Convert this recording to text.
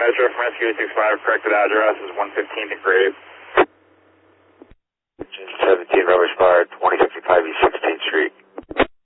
Metro from Rescue 65, corrected address is 115 DeGrave. 17, Robert